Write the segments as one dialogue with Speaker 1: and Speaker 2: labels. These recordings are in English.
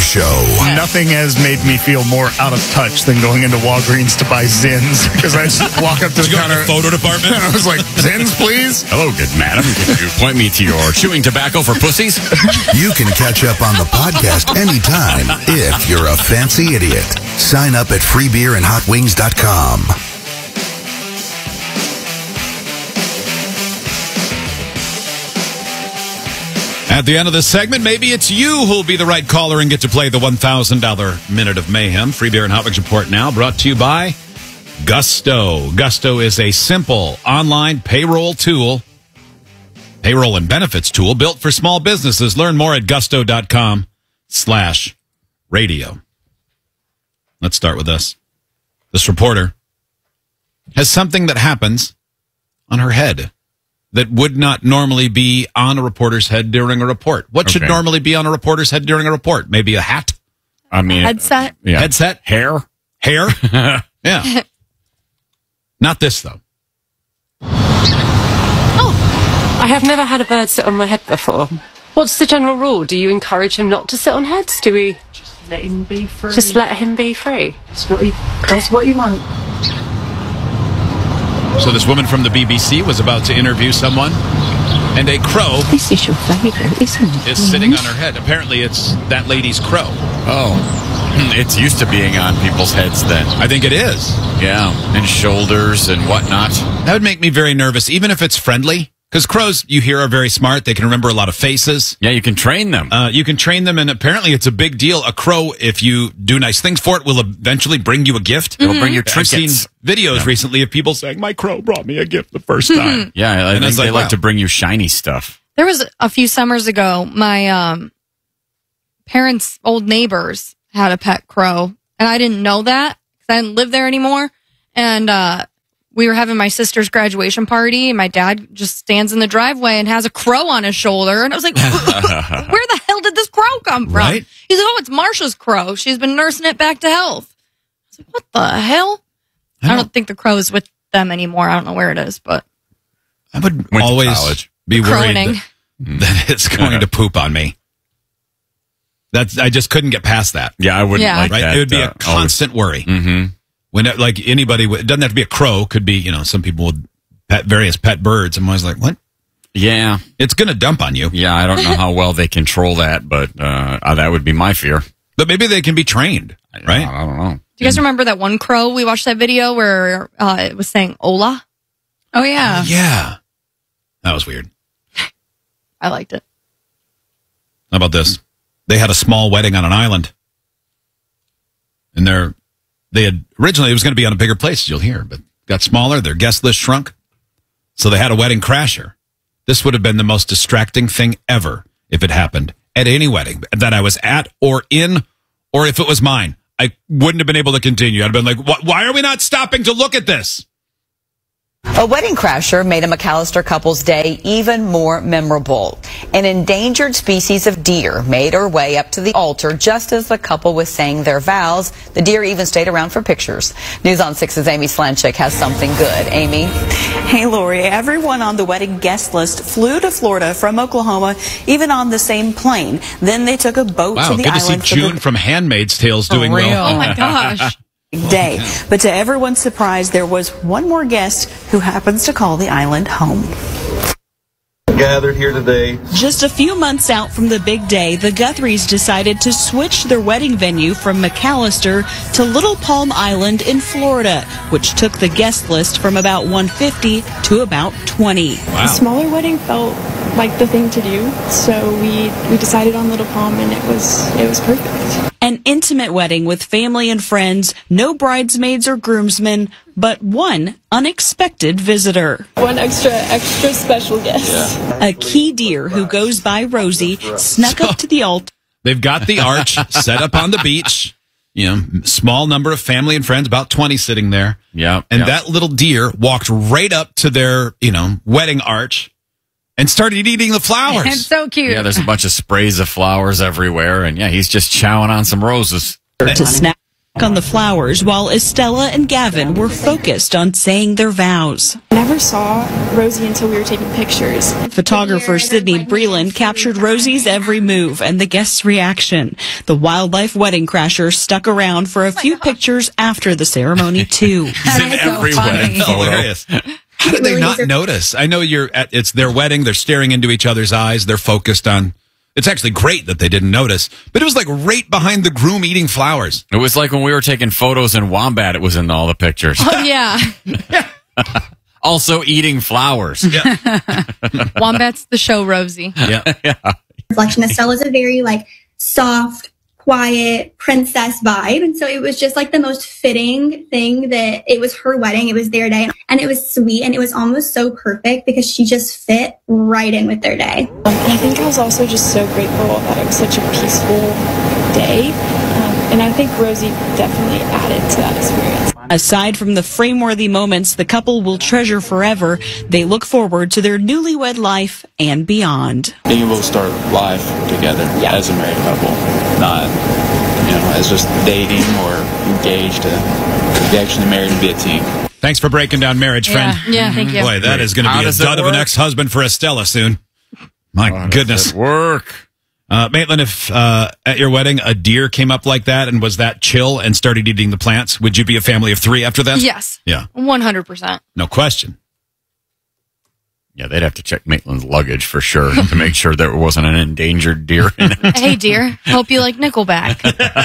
Speaker 1: Show.
Speaker 2: Nothing has made me feel more out of touch than going into Walgreens to buy Zins, because I just walk up to the counter.
Speaker 3: Photo department?
Speaker 2: And I was like, Zins, please?
Speaker 4: Hello, good madam. Can you point me to your chewing tobacco for pussies?
Speaker 1: You can catch up on the podcast anytime if you're a fancy idiot. Sign up at freebeerandhotwings.com.
Speaker 3: At the end of this segment, maybe it's you who'll be the right caller and get to play the $1,000 Minute of Mayhem. Free Beer and Hot Wings Report now, brought to you by Gusto. Gusto is a simple online payroll and benefits tool built for small businesses. Learn more at gusto.com/radio. Let's start with this. This reporter has something that happens on her head that would not normally be on a reporter's head during a report. What should normally be on a reporter's head during a report? Maybe a hat?
Speaker 4: I mean,
Speaker 5: headset?
Speaker 4: Yeah.
Speaker 3: Headset?
Speaker 4: Hair?
Speaker 3: Yeah. Not this, though.
Speaker 6: I have never had a bird sit on my head before. What's the general rule? Do you encourage him not to sit on heads? Do we
Speaker 7: let him be free?
Speaker 6: Just let him be free.
Speaker 7: That's what you want.
Speaker 3: So this woman from the BBC was about to interview someone, and a crow
Speaker 7: This is your favourite, isn't it?
Speaker 3: is sitting on her head. Apparently it's that lady's crow.
Speaker 4: Oh. It's used to being on people's heads then.
Speaker 3: I think it is.
Speaker 4: Yeah, and shoulders and whatnot.
Speaker 3: That would make me very nervous, even if it's friendly. Because crows, you hear, are very smart. They can remember a lot of faces.
Speaker 4: Yeah, you can train them.
Speaker 3: You can train them, and apparently it's a big deal. A crow, if you do nice things for it, will eventually bring you a gift.
Speaker 4: It'll bring you
Speaker 3: I've seen
Speaker 4: trinkets.
Speaker 3: videos recently of people saying, my crow brought me a gift the first time.
Speaker 4: Yeah, I think they like
Speaker 3: wow.
Speaker 4: to bring you shiny stuff.
Speaker 5: There was a few summers ago, my parents' old neighbors had a pet crow, and I didn't know that because I didn't live there anymore. And we were having my sister's graduation party, and my dad just stands in the driveway and has a crow on his shoulder. And I was like, where the hell did this crow come from?
Speaker 3: Right?
Speaker 5: He's like, oh, it's Marsha's crow. She's been nursing it back to health. I was like, what the hell? I don't think the crow is with them anymore. I don't know where it is, but
Speaker 3: I would
Speaker 4: Went to
Speaker 3: always
Speaker 4: college.
Speaker 3: be worried
Speaker 5: croning.
Speaker 3: that it's going to poop on me. I just couldn't get past that.
Speaker 4: Yeah, I wouldn't like
Speaker 3: Right?
Speaker 4: that.
Speaker 3: It would be a constant worry.
Speaker 4: Mm-hmm.
Speaker 3: When like anybody, it doesn't have to be a crow. Could be, some people with various pet birds. I'm always like, what?
Speaker 4: Yeah.
Speaker 3: It's going to dump on you.
Speaker 4: Yeah, I don't know how well they control that, but that would be my fear.
Speaker 3: But maybe they can be trained, right?
Speaker 4: I don't know.
Speaker 5: Do you guys remember that one crow? We watched that video where it was saying "Hola."
Speaker 8: Oh, yeah.
Speaker 3: Yeah. That was weird.
Speaker 5: I liked it.
Speaker 3: How about this? They had a small wedding on an island. And they had originally, it was going to be on a bigger place, you'll hear, but got smaller. Their guest list shrunk. So they had a wedding crasher. This would have been the most distracting thing ever if it happened at any wedding that I was at or in, or if it was mine. I wouldn't have been able to continue. I'd have been like, why are we not stopping to look at this?
Speaker 9: A wedding crasher made a McAllister couple's day even more memorable. An endangered species of deer made her way up to the altar just as the couple was saying their vows. The deer even stayed around for pictures. News on 6's Amy Slanchik has something good. Amy?
Speaker 10: Hey, Lori. Everyone on the wedding guest list flew to Florida from Oklahoma, even on the same plane. Then they took a boat
Speaker 3: Wow,
Speaker 10: to the
Speaker 3: good to see
Speaker 10: island
Speaker 3: June from Handmaid's Tale's doing
Speaker 8: real.
Speaker 3: well.
Speaker 5: Oh my gosh.
Speaker 10: day. But to everyone's surprise, there was one more guest who happens to call the island home.
Speaker 11: Gathered here today.
Speaker 10: Just a few months out from the big day, the Guthries decided to switch their wedding venue from McAllister to Little Palm Island in Florida, which took the guest list from about 150 to about 20.
Speaker 3: Wow.
Speaker 12: A smaller wedding felt like the thing to do, so we decided on Little Palm, and it was perfect.
Speaker 10: An intimate wedding with family and friends, no bridesmaids or groomsmen, but one unexpected visitor.
Speaker 12: One extra special guest.
Speaker 10: A key deer who goes by Rosie snuck up to the altar.
Speaker 3: They've got the arch set up on the beach. Small number of family and friends, about 20 sitting there.
Speaker 4: Yeah.
Speaker 3: And that little deer walked right up to their, wedding arch and started eating the flowers.
Speaker 8: It's so cute.
Speaker 4: Yeah, there's a bunch of sprays of flowers everywhere, and he's just chowing on some roses.
Speaker 10: To snap. On the flowers, while Estella and Gavin were focused on saying their vows.
Speaker 12: I never saw Rosie until we were taking pictures.
Speaker 10: Photographer Sydney Breland captured Rosie's every move and the guests' reaction. The wildlife wedding crasher stuck around for a few pictures after the ceremony, too.
Speaker 4: It's in every wedding photo.
Speaker 3: Hilarious. How did they not notice? I know it's their wedding. They're staring into each other's eyes. They're focused on. It's actually great that they didn't notice, but it was like right behind the groom eating flowers.
Speaker 4: It was like when we were taking photos in Wombat, it was in all the pictures.
Speaker 5: Oh, yeah.
Speaker 4: Also eating flowers.
Speaker 3: Yeah.
Speaker 5: Wombat's the show, Rosie.
Speaker 3: Yeah.
Speaker 8: Reflection. Estella's a very soft, quiet princess vibe. And so it was just the most fitting thing that it was her wedding. It was their day. And it was sweet. And it was almost so perfect because she just fit right in with their day.
Speaker 12: I think I was also just so grateful that it was such a peaceful day. And I think Rosie definitely added to that experience.
Speaker 10: Aside from the frame-worthy moments the couple will treasure forever, they look forward to their newlywed life and beyond.
Speaker 13: Being able to start life together as a married couple, not as just dating or engaged to be actually married and be a team.
Speaker 3: Thanks for breaking down marriage, friend.
Speaker 5: Yeah, thank you.
Speaker 3: Boy, that is going to be a dud of an ex-husband for Estella soon. My goodness.
Speaker 4: Work.
Speaker 3: Maitland, if at your wedding a deer came up like that and was that chill and started eating the plants, would you be a family of 3 after that?
Speaker 5: Yes.
Speaker 3: Yeah.
Speaker 5: 100%.
Speaker 3: No question.
Speaker 4: Yeah, they'd have to check Maitland's luggage for sure to make sure there wasn't an endangered deer in it.
Speaker 5: Hey, dear. Hope you like Nickelback.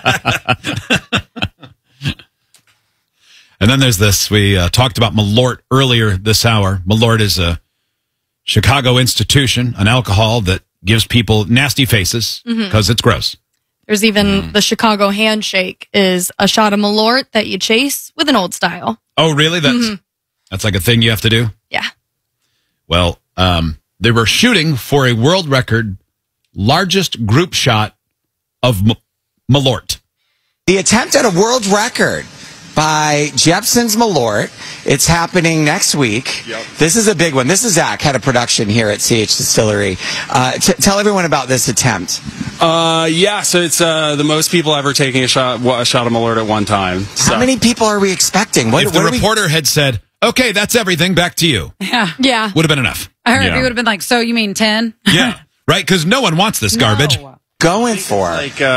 Speaker 3: And then there's this. We talked about Malort earlier this hour. Malort is a Chicago institution, an alcohol that gives people nasty faces because it's gross.
Speaker 5: There's even the Chicago handshake is a shot of Malort that you chase with an old style.
Speaker 3: Oh, really? That's like a thing you have to do?
Speaker 5: Yeah.
Speaker 3: Well, they were shooting for a world record largest group shot of Malort.
Speaker 14: The attempt at a world record by Jeppson's Malort. It's happening next week. Yep. This is a big one. This is Zach, head of production here at CH Distillery. Tell everyone about this attempt.
Speaker 15: So it's the most people ever taking a shot of Malort at one time. So.
Speaker 14: How many people are we expecting?
Speaker 3: If the reporter had said, okay, that's everything, back to you.
Speaker 5: Yeah.
Speaker 3: Would have been enough.
Speaker 16: I heard he would have been like, so you mean 10?
Speaker 3: Yeah, right? Because no one wants this garbage.
Speaker 14: Going for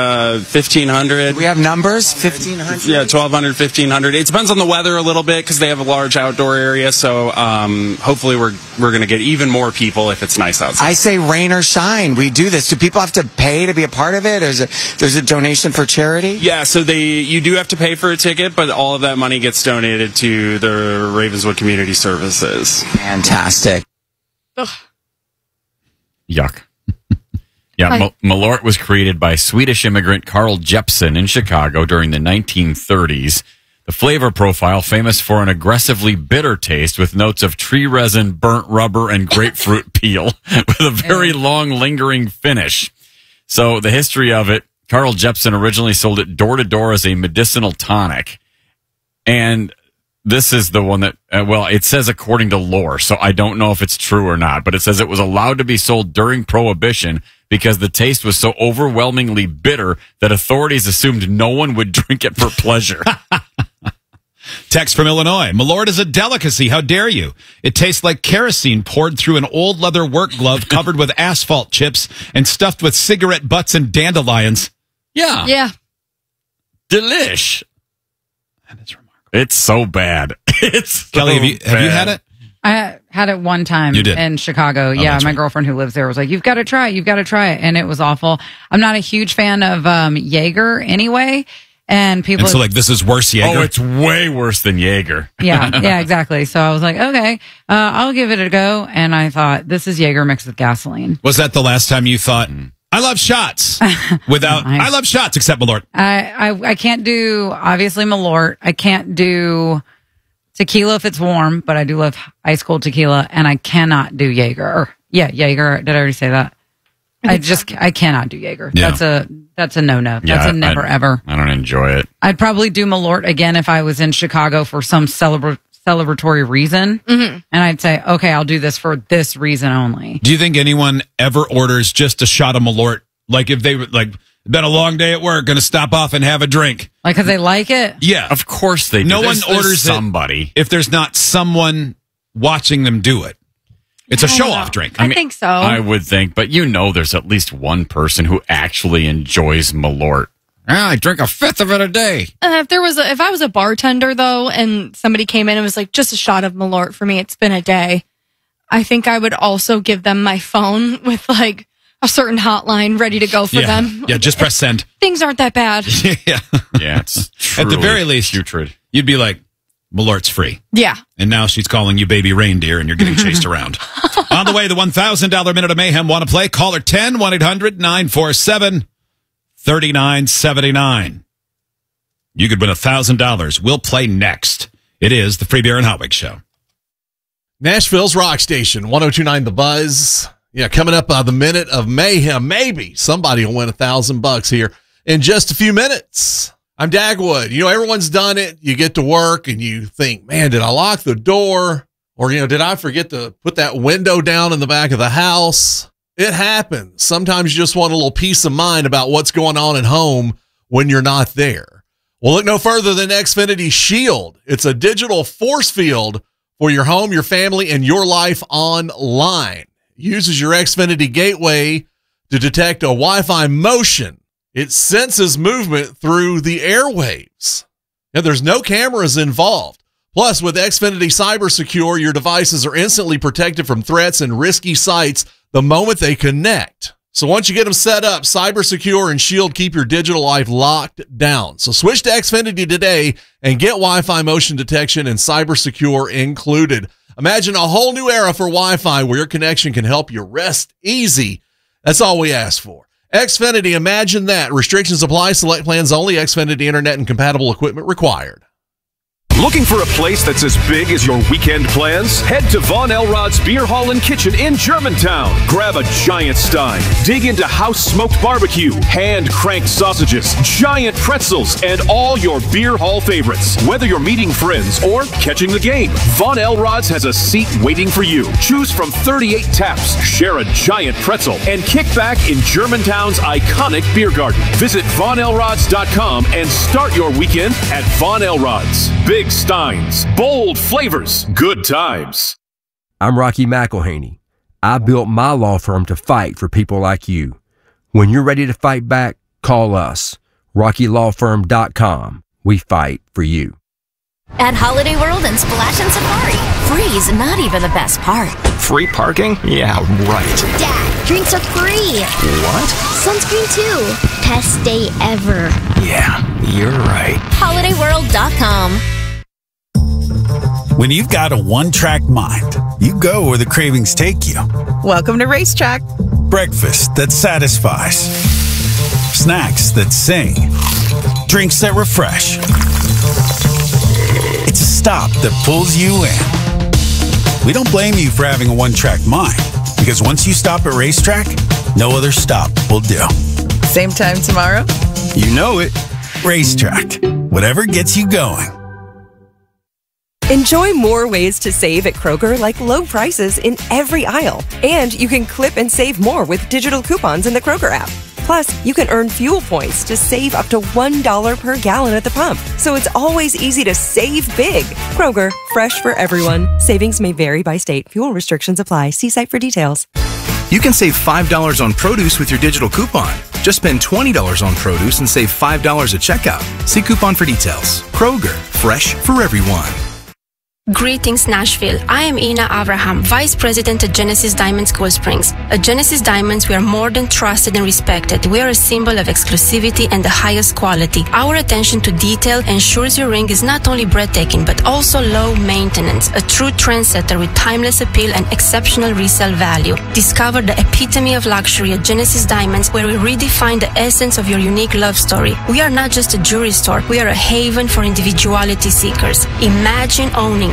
Speaker 15: 1,500.
Speaker 14: We have numbers 1,500.
Speaker 15: Yeah, 1,200, 1,500. It depends on the weather a little bit because they have a large outdoor area. So hopefully we're going to get even more people if it's nice outside.
Speaker 14: I say rain or shine. We do this. Do people have to pay to be a part of it? There's a donation for charity.
Speaker 15: Yeah, so you do have to pay for a ticket, but all of that money gets donated to the Ravenswood Community Services.
Speaker 14: Fantastic.
Speaker 5: Ugh.
Speaker 4: Yuck. Yeah, Malort was created by Swedish immigrant Carl Jeppson in Chicago during the 1930s. The flavor profile famous for an aggressively bitter taste with notes of tree resin, burnt rubber, and grapefruit peel with a very long lingering finish. So the history of it, Carl Jeppson originally sold it door to door as a medicinal tonic. And this is the one that, it says according to lore, so I don't know if it's true or not, but it says it was allowed to be sold during Prohibition because the taste was so overwhelmingly bitter that authorities assumed no one would drink it for pleasure.
Speaker 3: Text from Illinois. Malort is a delicacy. How dare you? It tastes like kerosene poured through an old leather work glove covered with asphalt chips and stuffed with cigarette butts and dandelions.
Speaker 4: Yeah.
Speaker 5: Yeah.
Speaker 4: Delish.
Speaker 3: That is remarkable.
Speaker 4: It's so bad. It's
Speaker 3: Kelly, have you had it?
Speaker 16: I had it one time in Chicago.
Speaker 3: Oh,
Speaker 16: Yeah, my girlfriend who lives there was like, you've got to try it. You've got to try it. And it was awful. I'm not a huge fan of Jaeger anyway. And people...
Speaker 3: And so like, this is worse Jaeger?
Speaker 4: Oh, it's way worse than Jaeger.
Speaker 16: Yeah, exactly. So I was like, okay, I'll give it a go. And I thought, this is Jaeger mixed with gasoline.
Speaker 3: Was that the last time you thought, I love shots without, I love shots except Malort?
Speaker 16: I can't do, obviously, Malort. I can't do tequila if it's warm, but I do love ice cold tequila, and I cannot do Jaeger. Jaeger. Did I already say that? I cannot do Jaeger.
Speaker 3: Yeah.
Speaker 16: That's a no-no. That's a never ever.
Speaker 4: I don't enjoy it.
Speaker 16: I'd probably do Malort again if I was in Chicago for some celebratory reason. Mm-hmm. And I'd say, okay, I'll do this for this reason only.
Speaker 3: Do you think anyone ever orders just a shot of Malort? Like if they like, Been a long day at work. Going to stop off and have a drink.
Speaker 16: Like, because they like it?
Speaker 3: Yeah.
Speaker 4: Of course they do.
Speaker 3: No
Speaker 4: There's
Speaker 3: one orders
Speaker 4: somebody
Speaker 3: if there's not someone watching them do it. It's a show-off drink.
Speaker 5: I think so.
Speaker 4: I would think, but there's at least one person who actually enjoys Malort. I drink a fifth of it a day.
Speaker 5: If I was a bartender though, and somebody came in and was like, just a shot of Malort for me, it's been a day, I think I would also give them my phone with like a certain hotline ready to go for them.
Speaker 3: Yeah, just press send.
Speaker 5: Things aren't that bad.
Speaker 3: Yeah,
Speaker 4: it's
Speaker 3: at the very least,
Speaker 4: putrid.
Speaker 3: You'd be like, Malort's free.
Speaker 5: Yeah.
Speaker 3: And now she's calling you baby reindeer and you're getting chased around. On the way, the $1,000 Minute of Mayhem. Want to play? Caller 10, 1-800-947-3979. You could win $1,000. We'll play next. It is the Free Beer and Hot Wings Show.
Speaker 17: Nashville's Rock Station, 102.9 The Buzz. Yeah, coming up the Minute of Mayhem. Maybe somebody will win $1,000 here in just a few minutes. I'm Dagwood. Everyone's done it. You get to work and you think, man, did I lock the door? Or, did I forget to put that window down in the back of the house? It happens. Sometimes you just want a little peace of mind about what's going on at home when you're not there. Well, look no further than Xfinity Shield. It's a digital force field for your home, your family, and your life online. It uses your Xfinity gateway to detect a Wi-Fi motion. It senses movement through the airwaves. Now, there's no cameras involved. Plus, with Xfinity Cyber Secure, your devices are instantly protected from threats and risky sites the moment they connect. So once you get them set up, Cyber Secure and Shield keep your digital life locked down. So switch to Xfinity today and get Wi-Fi motion detection and Cyber Secure included. Imagine a whole new era for Wi-Fi where your connection can help you rest easy. That's all we ask for. Xfinity, imagine that. Restrictions apply. Select plans only. Xfinity Internet and compatible equipment required.
Speaker 18: Looking for a place that's as big as your weekend plans? Head to Von Elrod's Beer Hall and Kitchen in Germantown. Grab a giant stein. Dig into house-smoked barbecue, hand-cranked sausages, giant pretzels, and all your beer hall favorites. Whether you're meeting friends or catching the game, Von Elrod's has a seat waiting for you. Choose from 38 taps, share a giant pretzel, and kick back in Germantown's iconic beer garden. Visit VonElrods.com and start your weekend at Von Elrod's. Big steins, bold flavors, good times.
Speaker 19: I'm Rocky McElhaney. I built my law firm to fight for people like you. When you're ready to fight back, call us. RockyLawFirm.com. We fight for you.
Speaker 20: At Holiday World and Splash and Safari, free is not even the best part.
Speaker 21: Free parking? Yeah, right.
Speaker 20: Dad, drinks are free.
Speaker 21: What?
Speaker 20: Sunscreen too. Best day ever.
Speaker 21: Yeah, you're right.
Speaker 20: HolidayWorld.com.
Speaker 22: When you've got a one-track mind, you go where the cravings take you.
Speaker 23: Welcome to Racetrack.
Speaker 22: Breakfast that satisfies. Snacks that sing. Drinks that refresh. It's a stop that pulls you in. We don't blame you for having a one-track mind, because once you stop at Racetrack, no other stop will do.
Speaker 23: Same time tomorrow?
Speaker 22: You know it. Racetrack. Whatever gets you going.
Speaker 24: Enjoy more ways to save at Kroger, like low prices in every aisle. And you can clip and save more with digital coupons in the Kroger app. Plus, you can earn fuel points to save up to $1 per gallon at the pump. So it's always easy to save big. Kroger, fresh for everyone. Savings may vary by state. Fuel restrictions apply. See site for details.
Speaker 25: You can save $5 on produce with your digital coupon. Just spend $20 on produce and save $5 at checkout. See coupon for details. Kroger, fresh for everyone.
Speaker 26: Greetings, Nashville. I am Ina Avraham, Vice President at Genesis Diamonds Cool Springs. At Genesis Diamonds, we are more than trusted and respected. We are a symbol of exclusivity and the highest quality. Our attention to detail ensures your ring is not only breathtaking, but also low maintenance. A true trendsetter with timeless appeal and exceptional resale value. Discover the epitome of luxury at Genesis Diamonds, where we redefine the essence of your unique love story. We are not just a jewelry store. We are a haven for individuality seekers. Imagine owning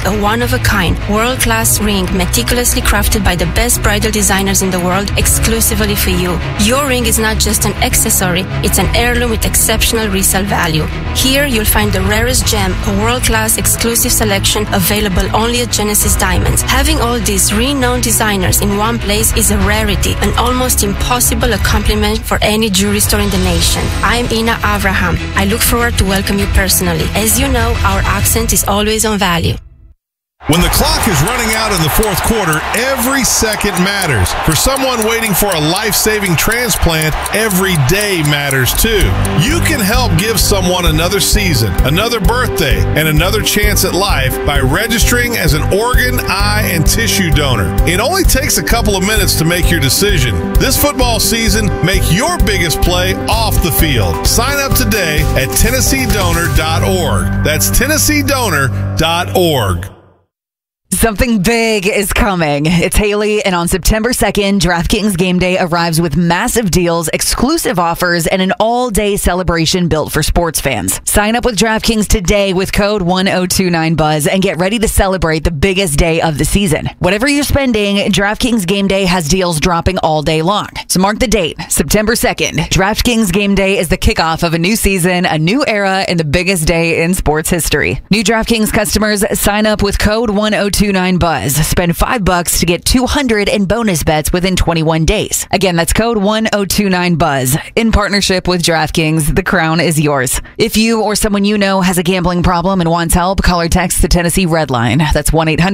Speaker 26: a one-of-a-kind, world-class ring meticulously crafted by the best bridal designers in the world exclusively for you. Your ring is not just an accessory, it's an heirloom with exceptional resale value. Here, you'll find the rarest gem, a world-class exclusive selection available only at Genesis Diamonds. Having all these renowned designers in one place is a rarity, an almost impossible accomplishment for any jewelry store in the nation. I'm Ina Avraham. I look forward to welcome you personally. As you know, our accent is always on value.
Speaker 1: When the clock is running out in the fourth quarter, every second matters. For someone waiting for a life-saving transplant, every day matters too. You can help give someone another season, another birthday, and another chance at life by registering as an organ, eye, and tissue donor. It only takes a couple of minutes to make your decision. This football season, make your biggest play off the field. Sign up today at TennesseeDonor.org. That's TennesseeDonor.org.
Speaker 2: Something big is coming. It's Haley, and on September 2nd, DraftKings Game Day arrives with massive deals, exclusive offers, and an all-day celebration built for sports fans. Sign up with DraftKings today with code 1029BUZZ and get ready to celebrate the biggest day of the season. Whatever you're spending, DraftKings Game Day has deals dropping all day long. So mark the date, September 2nd. DraftKings Game Day is the kickoff of a new season, a new era, and the biggest day in sports history. New DraftKings customers sign up with code 1029BUZZ. Spend $5 to get 200 in bonus bets within 21 days. Again, that's code 1029BUZZ. In partnership with DraftKings, the crown is yours. If you or someone you know has a gambling problem and wants help, call or text the Tennessee Red Line. That's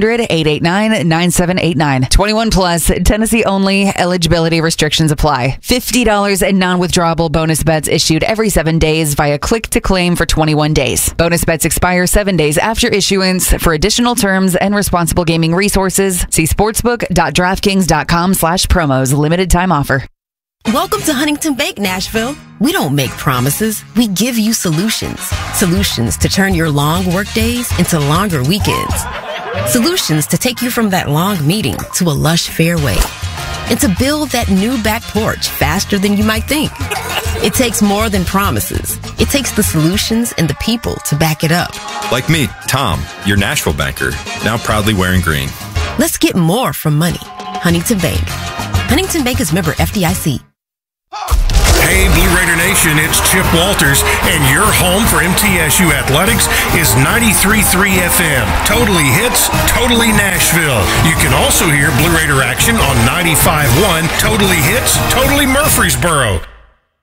Speaker 2: 1-800-889-9789. 21 plus, Tennessee only. Eligibility restrictions apply. $50 in non-withdrawable bonus bets issued every 7 days via click to claim for 21 days. Bonus bets expire 7 days after issuance. For additional terms and responsible gaming resources, see sportsbook.draftkings.com/promos. Limited time offer.
Speaker 6: Welcome to Huntington Bank, Nashville. We don't make promises. We give you solutions. Solutions to turn your long work days into longer weekends. Solutions to take you from that long meeting to a lush fairway. And to build that new back porch faster than you might think. It takes more than promises. It takes the solutions and the people to back it up.
Speaker 7: Like me, Tom, your Nashville banker, now proudly wearing green.
Speaker 6: Let's get more from money. Huntington Bank. Huntington Bank is member FDIC.
Speaker 9: Hey, Blue Raider Nation, it's Chip Walters, and your home for MTSU Athletics is 93.3 FM. Totally hits, totally Nashville. You can also hear Blue Raider action on 95.1 Totally Hits, Totally Murfreesboro.